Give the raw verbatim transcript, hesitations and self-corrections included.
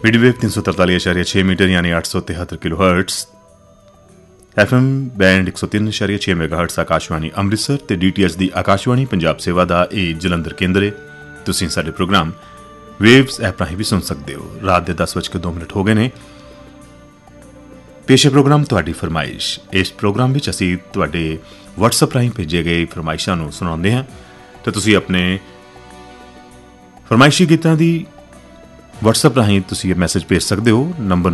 Medium wave तीन सौ तरताली इशारिया छः मीटर यानी आठ सौ तिहत्तर kilo hertz, F M band एक सौ तीन इशारिया छः मेगा हर्ट्स आकाशवाणी ਅੰਮ੍ਰਿਤਸਰ ਤੇ ਡੀ ਟੀ ਐਚ ਦੀ ਆਕਾਸ਼ਵਾਣੀ ਪੰਜਾਬ ਸੇਵਾ ਦਾ ਇਹ ਜਲੰਧਰ ਕੇਂਦਰ ਹੈ। ਤੁਸੀਂ ਸਾਡੇ ਪ੍ਰੋਗਰਾਮ ਵੇਵਸ ਐਪ ਰਾਹੀਂ ਵੀ ਸੁਣ ਸਕਦੇ ਹੋ। ਰਾਤ ਦੇ ਦਸ ਵੱਜ ਕੇ ਦੋ ਮਿੰਟ ਹੋ ਗਏ ਨੇ। ਪੇਸ਼ੇ ਪ੍ਰੋਗਰਾਮ ਤੁਹਾਡੀ ਫਰਮਾਇਸ਼। ਇਸ ਪ੍ਰੋਗਰਾਮ ਵਿੱਚ ਅਸੀਂ ਤੁਹਾਡੇ ਵਟਸਐਪ ਰਾਹੀਂ ਭੇਜੇ ਗਏ ਫਰਮਾਇਸ਼ਾਂ ਨੂੰ ਸੁਣਾਉਂਦੇ ਹਾਂ ਤੇ ਤੁਸੀਂ ਆਪਣੇ ਫਰਮਾਇਸ਼ੀ ਗੀਤਾਂ ਦੀ ਵਟਸਐਪ ਰਾਹੀਂ ਤੁਸੀਂ ਇਹ ਮੈਸੇਜ ਭੇਜ ਸਕਦੇ ਹੋ। ਨੰਬਰ